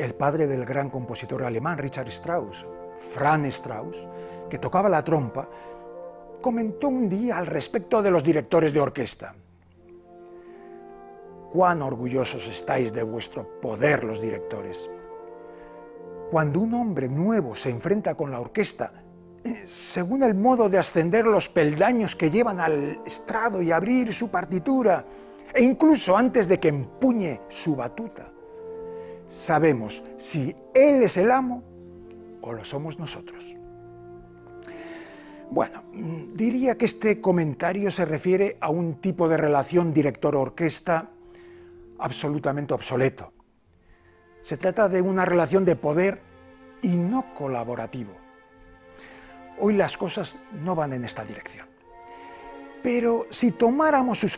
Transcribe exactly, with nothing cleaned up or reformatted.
el padre del gran compositor alemán Richard Strauss, Franz Strauss, que tocaba la trompa, comentó un día al respecto de los directores de orquesta: «Cuán orgullosos estáis de vuestro poder los directores. Cuando un hombre nuevo se enfrenta con la orquesta, según el modo de ascender los peldaños que llevan al estrado y abrir su partitura, e incluso antes de que empuñe su batuta, sabemos si él es el amo o lo somos nosotros». Bueno, diría que este comentario se refiere a un tipo de relación director-orquesta absolutamente obsoleto. Se trata de una relación de poder y no colaborativo. Hoy las cosas no van en esta dirección. Pero si tomáramos sus